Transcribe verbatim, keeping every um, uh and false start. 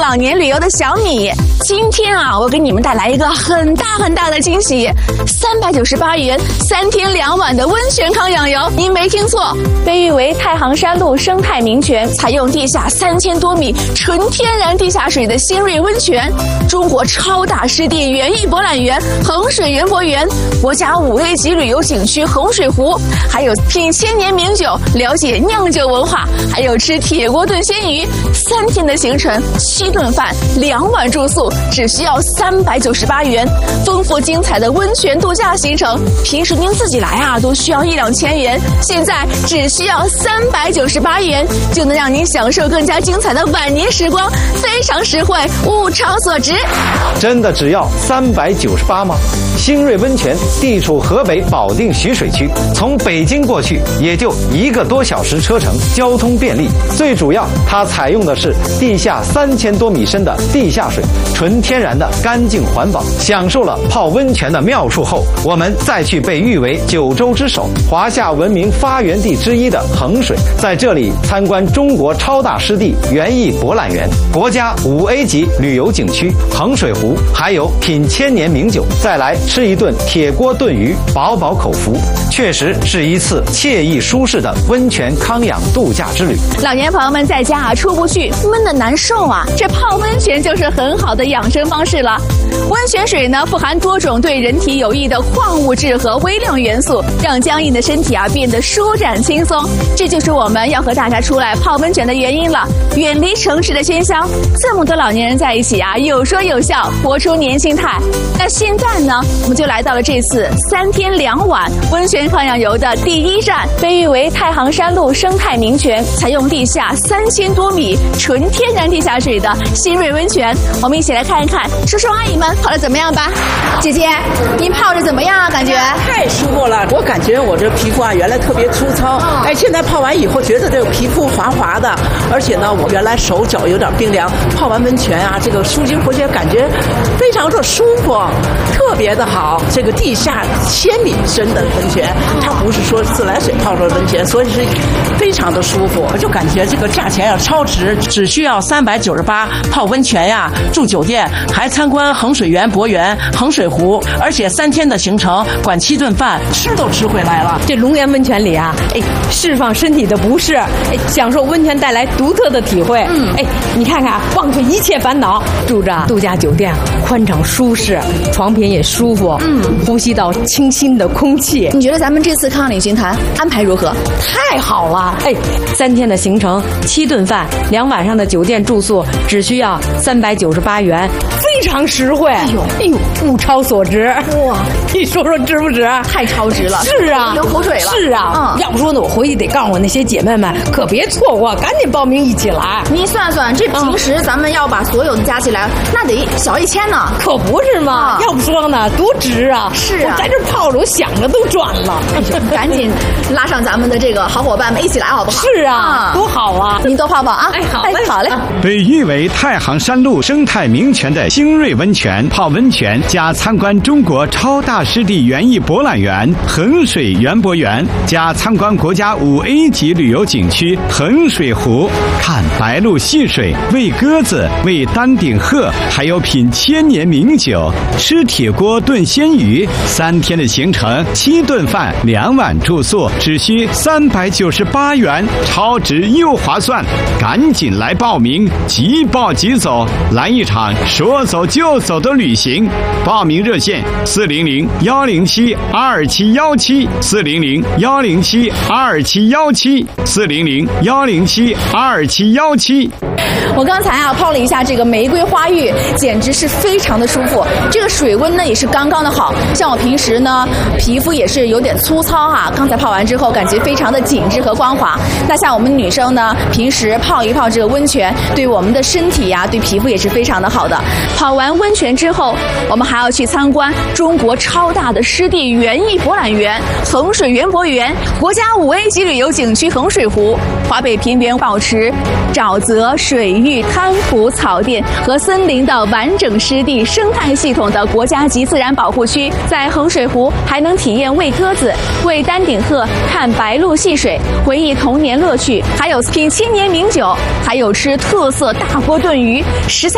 老年旅游的小米。今天啊，我给你们带来一个很大很大的惊喜，三百九十八元三天两晚的温泉康养游。您没听错，被誉为太行山路生态名泉，采用地下三千多米纯天然地下水的新锐温泉，中国超大湿地园艺博览园衡水园博园，国家五 A 级旅游景区衡水湖，还有品千年名酒，了解酿酒文化，还有吃铁锅炖鲜鱼。三天的行程，七顿饭，两晚住宿，只需要三百九十八元。丰富精彩的温泉度假行程，平时您自己来啊都需要一两千元，现在只需要三百九十八元，就能让您享受更加精彩的晚年时光，非常实惠，物超所值。 真的只要三百九十八吗？新锐温泉地处河北保定徐水区，从北京过去也就一个多小时车程，交通便利。最主要，它采用的是地下三千多米深的地下水，纯天然的干净环保。享受了泡温泉的妙处后，我们再去被誉为九州之首、华夏文明发源地之一的衡水，在这里参观中国超大湿地园艺博览园、国家五 A 级旅游景区衡水湖，还有品千年名酒，再来吃一顿铁锅炖鱼，饱饱口福。确实是一次惬意舒适的温泉康养度假之旅。 老年朋友们在家啊出不去，闷得难受啊，这泡温泉就是很好的养生方式了。温泉水呢富含多种对人体有益的矿物质和微量元素，让僵硬的身体啊变得舒展轻松。这就是我们要和大家出来泡温泉的原因了。远离城市的喧嚣，这么多老年人在一起啊，有说有笑，活出年轻态。那现在呢，我们就来到了这次三天两晚温泉康养游的第一站，被誉为太行山路生态名泉，采用地下三千多米纯天然地下水的新锐温泉。我们一起来看一看叔叔阿姨们泡的怎么样吧。姐姐，您泡着怎么样啊？感觉太舒服了，我感觉我这皮肤啊原来特别粗糙，哦、哎，现在泡完以后觉得这个皮肤滑滑的，而且呢，我原来手脚有点冰凉，泡完温泉啊，这个舒筋活血，感觉非常的舒服，特别的好。这个地下千米深的温泉，它不是说自来水泡出的温泉，所以是非常的舒服，就感觉这个价钱要超值，只需要三百九十八泡温泉呀，住酒店，还参观衡水园博园、衡水湖，而且三天的行程，管七顿饭，吃都吃回来了。 这龙岩温泉里啊，哎，释放身体的不适，哎，享受温泉带来独特的体会。嗯，哎，你看看，忘却一切烦恼，住着度假酒店，宽敞舒适，床品也舒服，嗯，呼吸到清新的空气。 你觉得咱们这次康领巡团安排如何？ 太好了！哎，三天的行程，七顿饭，两晚上的酒店住宿，只需要三百九十八元，非常实惠。哎呦，哎呦，物超所值！哇，你说说值不值？ 太超值了！ 是啊， 流口水了。 是啊，嗯，要不说呢，我回去得告诉我那些姐妹们，可别错过，赶紧报名一起来。 你算算，这平时咱们要把所有的加起来，嗯、那得小一千呢。 可不是嘛！嗯、要不说呢，多值啊！ 是啊， 我在这泡着，我想着都转了。 赶紧拉上咱们的这个好伙伴们一起来，好不好？ 是啊，多好啊！ 您多泡泡啊！ 哎，好嘞， 好嘞。 被誉为太行山路生态名泉的新锐温泉，泡温泉加参观中国超大湿地园艺博览园衡水园博园，加参观国家五 A 级旅游景区衡水湖，看白鹭戏水，喂鸽子，喂丹顶鹤，还有品千年名酒，吃铁锅炖鲜鱼。三天的行程，七顿饭，两晚住宿，只需三百九十八元，超值又划算。赶紧来报名，即报即走，来一场说走就走的旅行。报名热线：四零零幺零七二七幺七，四零零幺零七二七幺七，四零零幺零七二七幺七。 我刚才啊泡了一下这个玫瑰花浴，简直是非常的舒服。这个水温呢也是刚刚的好，像我平时呢皮肤也是有点粗糙哈、啊，刚才泡完之后感觉非常的紧致和光滑。那像我们女生呢，平时泡一泡这个温泉，对我们的身体呀、啊，对皮肤也是非常的好的。泡完温泉之后，我们还要去参观中国超大的湿地园艺博览园衡水园博园，国家五 A 级旅游景区衡水湖，华北平原保持沼泽、水域、滩湖、草甸和森林的完整湿地生态系统的国家级自然保护区。在衡水湖还能体验喂鸽子、喂丹顶鹤、看白鹭戏水，回忆童年乐趣，还有品千年名酒，还有吃特色大锅炖鱼。食材